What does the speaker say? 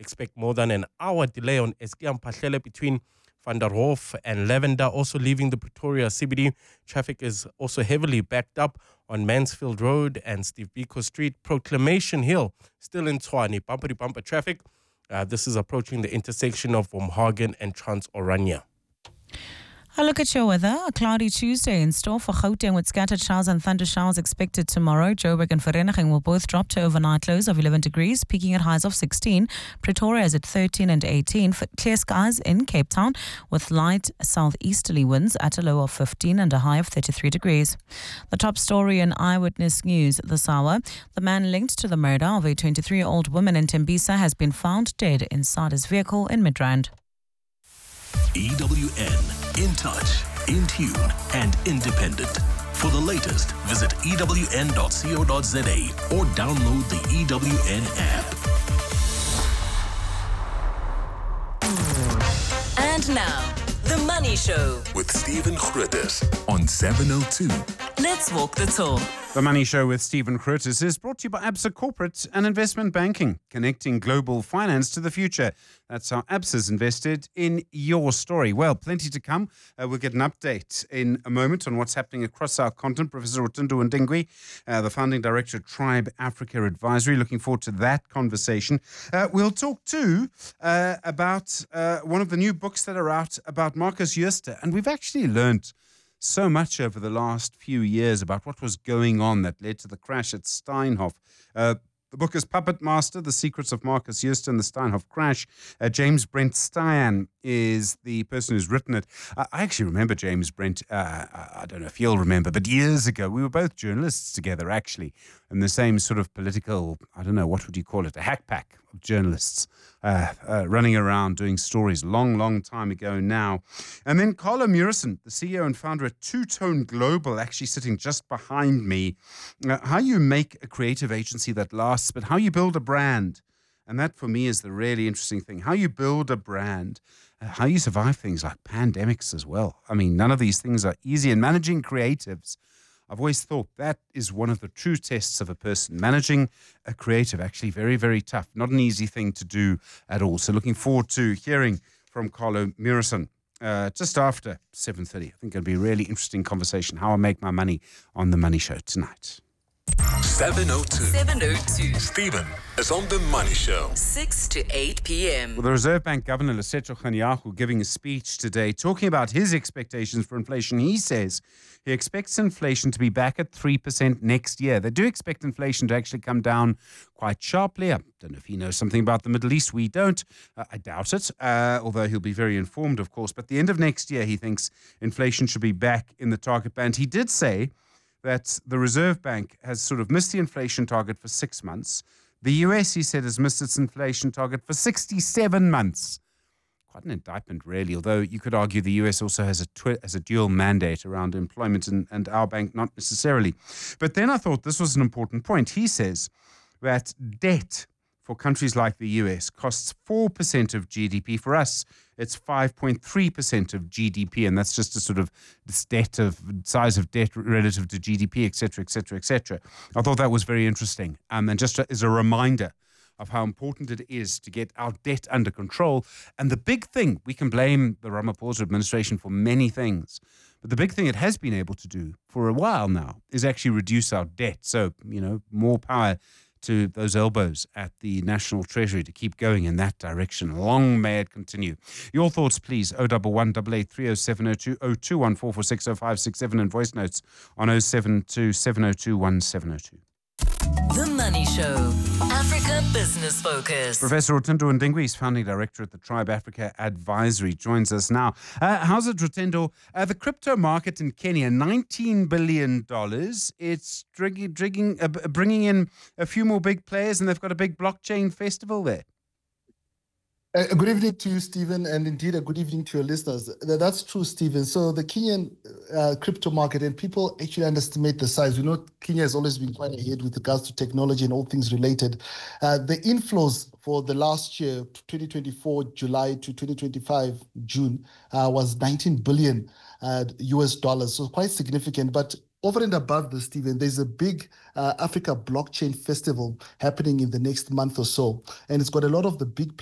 expect more than an hour delay on Eskia Mphahlele between Van der Hof and Lavender, also leaving the Pretoria CBD. Traffic is also heavily backed up on Mansfield Road and Steve Biko Street. Proclamation Hill still in Tshwane, bumper-to-bumper traffic. This is approaching the intersection of Womhagen and Trans-Orania. A look at your weather. A cloudy Tuesday in store for Gauteng with scattered showers and thunder showers expected tomorrow. Joburg and Vereeniging will both drop to overnight lows of 11 degrees, peaking at highs of 16. Pretoria is at 13 and 18. Clear skies in Cape Town with light southeasterly winds at a low of 15 and a high of 33 degrees. The top story in Eyewitness News this hour. The man linked to the murder of a 23-year-old woman in Tembisa has been found dead inside his vehicle in Midrand. EWN, in touch, in tune, and independent. For the latest, visit ewn.co.za or download the EWN app. And now, The Money Show with Stephen Grootes on 702. Let's walk the talk. The Money Show with Stephen Grootes is brought to you by Absa Corporate and Investment Banking, connecting global finance to the future. That's how Absa's invested in your story. Well, plenty to come. We'll get an update in a moment on what's happening across our continent. Professor Rotendo Ndingwi, the founding director of Tribe Africa Advisory. Looking forward to that conversation. We'll talk too about one of the new books that are out about Marcus Jooste. And we've actually learnt so much over the last few years about what was going on that led to the crash at Steinhoff. The book is Puppet Master, The Secrets of Marcus Jooste and the Steinhoff Crash. James Brent Steyan is the person who's written it. I actually remember James Brent, I don't know if you'll remember, but years ago, we were both journalists together, actually, in the same sort of political, I don't know, what would you call it, a hack pack of journalists running around doing stories long time ago now. And then Carlo Murison, the CEO and founder at Two Tone Global, actually sitting just behind me. How you make a creative agency that lasts, but how you build a brand. And that, for me, is the really interesting thing. How you build a brand, how you survive things like pandemics as well. I mean, none of these things are easy. And managing creatives, I've always thought that is one of the true tests of a person. Managing a creative, actually very, very tough. Not an easy thing to do at all. So looking forward to hearing from Carlo Murison just after 7:30. I think it'll be a really interesting conversation, how I make my money on The Money Show tonight. 702. 702. Stephen is on The Money Show. 6 to 8 p.m. Well, the Reserve Bank Governor Lesetso Kganyago giving a speech today talking about his expectations for inflation. He says he expects inflation to be back at 3% next year. They do expect inflation to actually come down quite sharply. I don't know if he knows something about the Middle East. We don't. I doubt it, although he'll be very informed, of course. But the end of next year, he thinks inflation should be back in the target band. He did say that the Reserve Bank has sort of missed the inflation target for 6 months. The US, he said, has missed its inflation target for 67 months. Quite an indictment, really, although you could argue the US also has a dual mandate around employment and our bank not necessarily. But then I thought this was an important point. He says that debt for countries like the US costs 4% of GDP. For us, it's 5.3% of GDP, and that's just a sort of this size of debt relative to GDP, et cetera, et cetera, et cetera. I thought that was very interesting, and just as a reminder of how important it is to get our debt under control. And the big thing, we can blame the Ramaphosa administration for many things, but the big thing it has been able to do for a while now is actually reduce our debt. So, more power to those elbows at the National Treasury to keep going in that direction. Long may it continue. Your thoughts, please. 011 883 0702 021 446 0567 and voice notes on 072 702 1702. The Money Show, Africa Business Focus. Professor Rotendo Ndingwi is founding director at the Tribe Africa Advisory, joins us now. How's it, Rotendo? The crypto market in Kenya, $19 billion. It's bringing in a few more big players, and they've got a big blockchain festival there. Good evening to you, Stephen, and indeed a good evening to your listeners. That's true, Stephen. So the Kenyan crypto market, and people actually underestimate the size. We know Kenya has always been quite ahead with regards to technology and all things related. The inflows for the last year, 2024 July to 2025 June, was $19 billion US dollars. So quite significant. But over and above this, Stephen, there's a big Africa blockchain festival happening in the next month or so. And it's got a lot of the big